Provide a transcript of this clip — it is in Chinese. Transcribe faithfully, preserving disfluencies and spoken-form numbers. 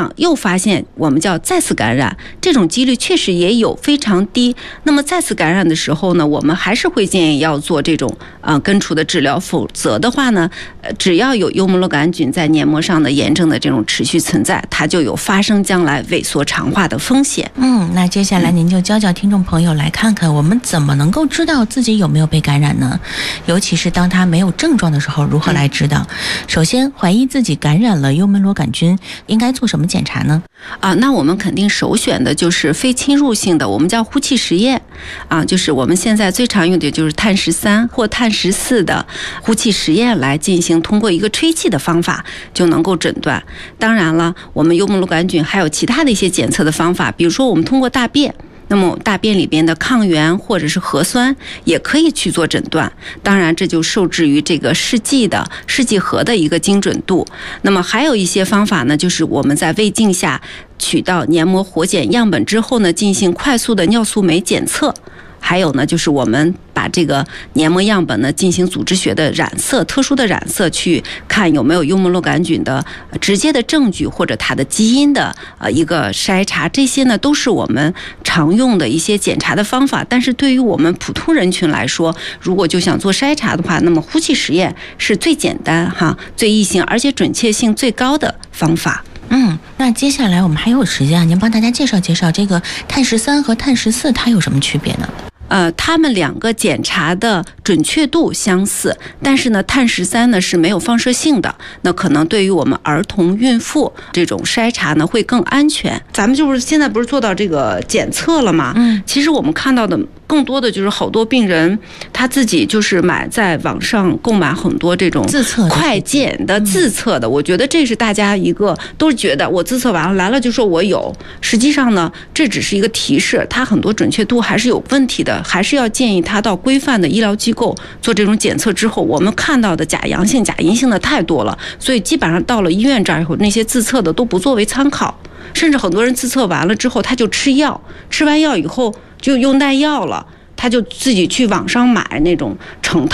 上又发现我们叫再次感染，这种几率确实也有非常低。那么再次感染的时候呢，我们还是会建议要做这种呃根除的治疗，否则的话呢，呃只要有幽门螺杆菌在黏膜上的炎症的这种持续存在，它就有发生将来萎缩肠化的风险。 嗯，那接下来您就教教听众朋友来看看，我们怎么能够知道自己有没有被感染呢？尤其是当他没有症状的时候，如何来知道？首先，怀疑自己感染了幽门螺杆菌，应该做什么检查呢？ 啊，那我们肯定首选的就是非侵入性的，我们叫呼气实验啊，就是我们现在最常用的就是碳十三或碳十四的呼气实验来进行，通过一个吹气的方法就能够诊断。当然了，我们幽门螺杆菌还有其他的一些检测的方法，比如说我们通过大便。那么大便里边的抗原或者是核酸也可以去做诊断，当然这就受制于这个试剂的试剂盒的一个精准度。那么还有一些方法呢，就是我们在胃镜下取到黏膜活检样本之后呢，进行快速的尿素酶检测。还有呢，就是我们把这个黏膜样本呢进行组织学的染色，特殊的染色去看有没有幽门螺杆菌的直接的证据或者它的基因的呃一个筛查，这些呢都是我们常用的一些检查的方法。但是对于我们普通人群来说，如果就想做筛查的话，那么呼气实验是最简单哈、最易行而且准确性最高的方法。 嗯，那接下来我们还有时间，您帮大家介绍介绍这个碳十三和碳十四它有什么区别呢？ 呃，他们两个检查的准确度相似，但是呢，碳十三呢是没有放射性的，那可能对于我们儿童、孕妇这种筛查呢会更安全。咱们就是现在不是做到这个检测了吗？嗯，其实我们看到的更多的就是好多病人他自己就是买在网上购买很多这种自测快检的自测的，我觉得这是大家一个都是觉得我自测完了来了就说我有，实际上呢这只是一个提示，它很多准确度还是有问题的。还是要建议他到规范的医疗机构做这种检测之后，我们看到的假阳性、假阴性的太多了，所以基本上到了医院这儿以后，那些自测的都不作为参考，甚至很多人自测完了之后，他就吃药，吃完药以后就又耐药了，他就自己去网上买那种成套。